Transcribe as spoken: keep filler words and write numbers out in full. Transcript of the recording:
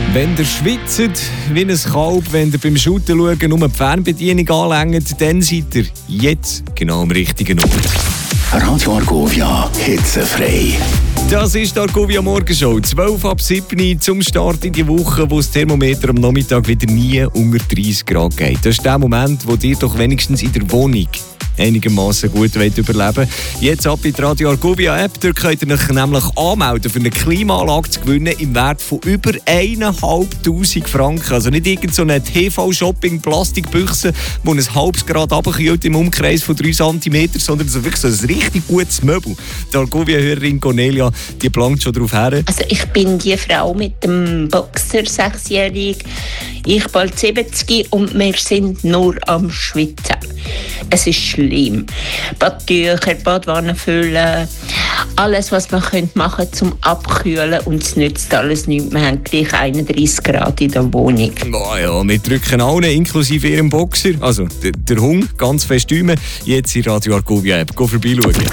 Wenn ihr schwitzt wie ein Kalb, wenn ihr beim Shooten schauen nur die Fernbedienung anlängt, dann seid ihr jetzt genau am richtigen Ort. Radio Argovia, hitzefrei. Das ist die Argovia Morgenshow. zwölf ab sieben zum Start in die Woche, wo das Thermometer am Nachmittag wieder nie unter dreißig Grad geht. Das ist der Moment, wo ihr doch wenigstens in der Wohnung einigermaßen gut überleben wollt. Jetzt ab in die Radio Argovia App. Dort könnt ihr euch nämlich anmelden, für eine Klimaanlage zu gewinnen im Wert von über eintausendfünfhundert Franken. Also nicht irgend so eine T V-Shopping-Plastikbüchse, die ein halbes Grad runterkühlt im Umkreis von drei Zentimeter, sondern so wirklich so ein richtig gutes Möbel. Die Argovia-Hörerin Cornelia, die plankt schon drauf her. Also ich bin die Frau mit dem Boxer, sechsjährig, ich bald siebzig und wir sind nur am Schwitzen. Es ist schlimm. Badtücher, Badwanne füllen, alles, was man machen könnte, zum Abkühlen, und es nützt alles nichts. Wir haben gleich einunddreißig Grad in der Wohnung. Oh ja, wir drücken allen, inklusive ihrem Boxer, also der, der Hund, ganz fest üben. Jetzt in Radio Argovia App. Go vorbeischauen.